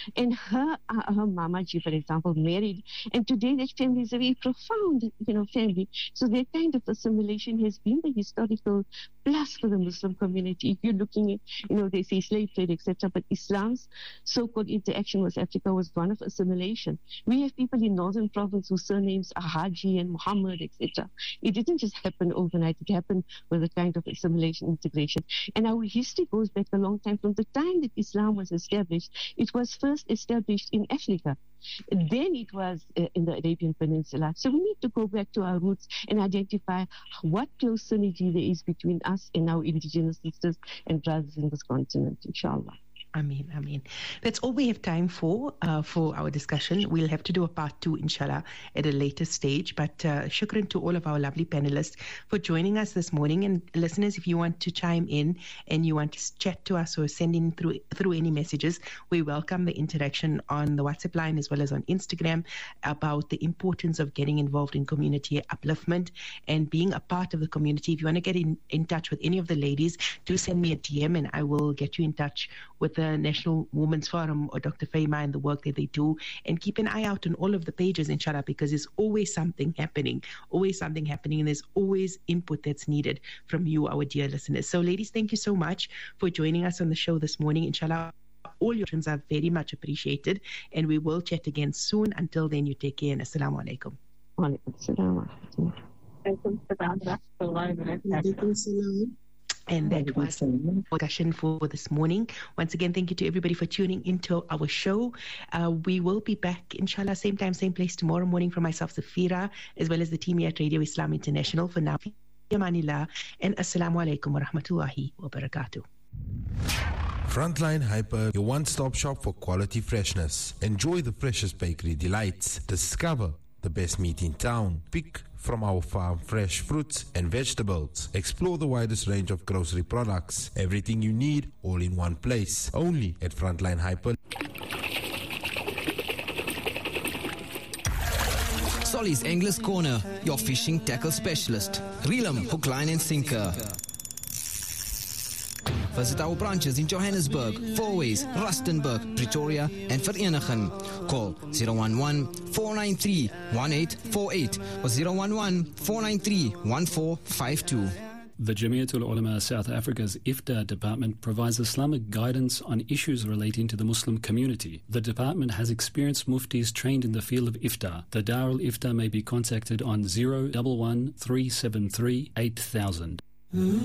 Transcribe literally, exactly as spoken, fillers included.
And her, uh, her Mamaji, for example, married. And today that family is a very profound, you know, family. So that kind of assimilation has been the historical plus for the Muslim community. If you're looking at, you know, they say slave trade, et cetera, but Islam's so-called interaction with Africa was one of assimilation. We have people in Northern Province whose surnames are Haji and Muhammad, et cetera. It didn't just happen overnight. It happened with a kind of assimilation, integration. And our history goes back a long time. From the time that Islam was established, it was first established in Africa. Then it was uh, in the Arabian Peninsula. So we need to go back to our roots and identify what close synergy there is between us and our indigenous sisters and brothers in this continent, inshallah. Ameen, Ameen. That's all we have time for, uh, for our discussion. We'll have to do a part two, inshallah, at a later stage. But uh, shukran to all of our lovely panelists for joining us this morning. And listeners, if you want to chime in and you want to chat to us or send in through, through any messages, we welcome the interaction on the WhatsApp line as well as on Instagram about the importance of getting involved in community upliftment and being a part of the community. If you want to get in, in touch with any of the ladies, do send me a D M and I will get you in touch with the National Women's Forum or Doctor Fayma and the work that they do, and keep an eye out on all of the pages, inshallah, because there's always something happening, always something happening, and there's always input that's needed from you, our dear listeners. So ladies, thank you so much for joining us on the show this morning. Inshallah, all your questions are very much appreciated, and we will chat again soon. Until then, you take care, and assalamu alaikum. Wa alaikum assalam. And that was the discussion for this morning. Once again, thank you to everybody for tuning into our show. Uh, we will be back, inshallah, same time, same place tomorrow morning for myself, Safira, as well as the team here at Radio Islam International. For now, Yamanillah, and Assalamu alaikum wa rahmatullahi wa barakatuh. Frontline Hyper, your one-stop shop for quality freshness. Enjoy the freshest bakery delights. Discover the best meat in town. Pick from our farm fresh fruits and vegetables. Explore the widest range of grocery products. Everything you need, all in one place. Only at Frontline Hyper. Solly's Anglers Corner, your fishing tackle specialist. Reel 'em, hook, line and sinker. Visit our branches in Johannesburg, Fourways, Rustenburg, Pretoria and Vereeniging. Call zero one one, four nine three, one eight four eight or zero one one, four nine three, one four five two. The Jamiatul Ulama South Africa's Iftar department provides Islamic guidance on issues relating to the Muslim community. The department has experienced muftis trained in the field of Iftar. The Darul Iftar may be contacted on zero one one, three seven three, eight thousand.